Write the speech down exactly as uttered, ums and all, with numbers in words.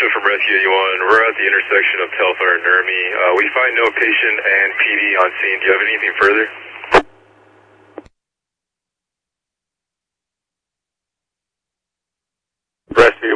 Bishop from Rescue eighty-one. We're at the intersection of Telfair and Nurmi. Uh, we find no patient and P D on scene. Do you have anything further? Rescue